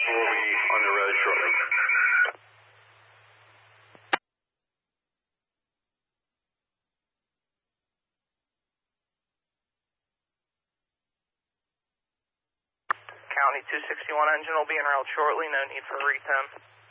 will be on the road shortly. County 261 engine will be en route shortly. No need for retem.